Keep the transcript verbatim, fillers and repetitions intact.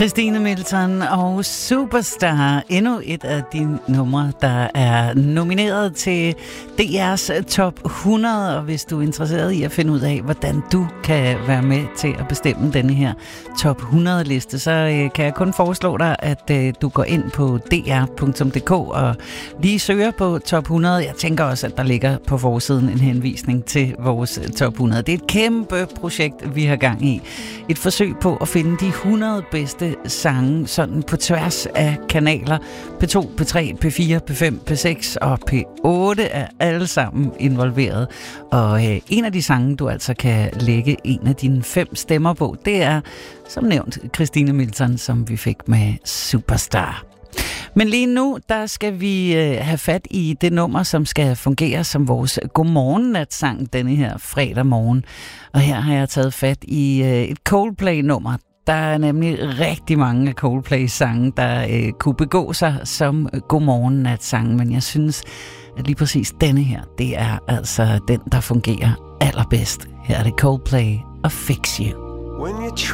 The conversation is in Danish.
Christine Milton og Superstar. Endnu et af de numre, der er nomineret til D R's top hundrede. Og hvis du er interesseret i at finde ud af, hvordan du kan være med til at bestemme denne her top hundrede liste, så øh, kan jeg kun foreslå dig, at øh, du går ind på d r punktum d k og lige søger på top hundrede. Jeg tænker også, at der ligger på forsiden en henvisning til vores top hundrede. Det er et kæmpe projekt, vi har gang i. Et forsøg på at finde de hundrede bedste sange sådan på tværs af kanaler. P to, P tre, P fire, P fem, P seks og P otte er alle sammen involveret. Og øh, en af de sange, du altså kan lægge en af dine fem stemmer på, det er, som nævnt, Christine Milton, som vi fik med Superstar. Men lige nu, der skal vi øh, have fat i det nummer, som skal fungere som vores godmorgen-natsang denne her fredag morgen. Og her har jeg taget fat i øh, et Coldplay-nummer. Der er nemlig rigtig mange af Coldplay-sange, der øh, kunne begå sig som godmorgen-natsang. Men jeg synes, at lige præcis denne her, det er altså den, der fungerer allerbedst. Her er det Coldplay og Fix You.